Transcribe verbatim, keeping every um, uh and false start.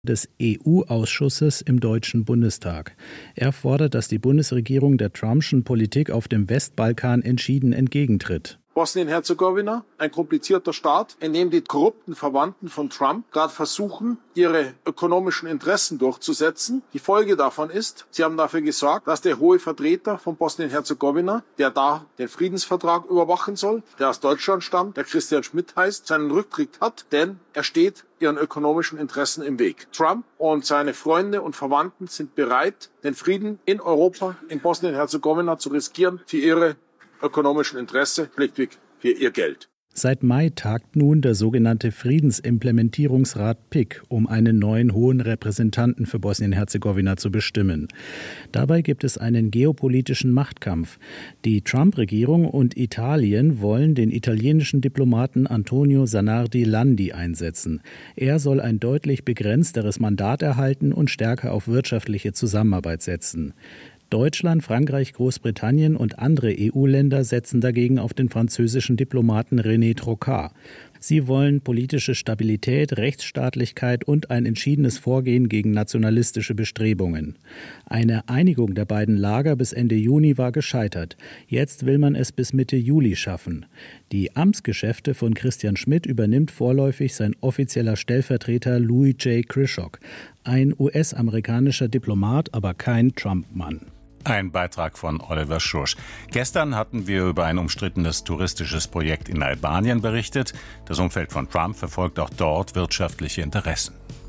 des E U-Ausschusses im Deutschen Bundestag. Er fordert, dass die Bundesregierung der Trumpschen Politik auf dem Westbalkan entschieden entgegentritt. Bosnien-Herzegowina, ein komplizierter Staat, in dem die korrupten Verwandten von Trump gerade versuchen, ihre ökonomischen Interessen durchzusetzen. Die Folge davon ist, sie haben dafür gesorgt, dass der hohe Vertreter von Bosnien-Herzegowina, der da den Friedensvertrag überwachen soll, der aus Deutschland stammt, der Christian Schmidt heißt, seinen Rücktritt hat, denn er steht ihren ökonomischen Interessen im Weg. Trump und seine Freunde und Verwandten sind bereit, den Frieden in Europa, in Bosnien-Herzegowina zu riskieren für ihre ökonomischen Interesse, schlichtweg für ihr Geld. Seit Mai tagt nun der sogenannte Friedensimplementierungsrat P I C, um einen neuen hohen Repräsentanten für Bosnien-Herzegowina zu bestimmen. Dabei gibt es einen geopolitischen Machtkampf. Die Trump-Regierung und Italien wollen den italienischen Diplomaten Antonio Zanardi Landi einsetzen. Er soll ein deutlich begrenzteres Mandat erhalten und stärker auf wirtschaftliche Zusammenarbeit setzen. Deutschland, Frankreich, Großbritannien und andere E U-Länder setzen dagegen auf den französischen Diplomaten René Trocard. Sie wollen politische Stabilität, Rechtsstaatlichkeit und ein entschiedenes Vorgehen gegen nationalistische Bestrebungen. Eine Einigung der beiden Lager bis Ende Juni war gescheitert. Jetzt will man es bis Mitte Juli schaffen. Die Amtsgeschäfte von Christian Schmidt übernimmt vorläufig sein offizieller Stellvertreter Louis J. Krischock, ein U S-amerikanischer Diplomat, aber kein Trump-Mann. Ein Beitrag von Oliver Schursch. Gestern hatten wir über ein umstrittenes touristisches Projekt in Albanien berichtet. Das Umfeld von Trump verfolgt auch dort wirtschaftliche Interessen.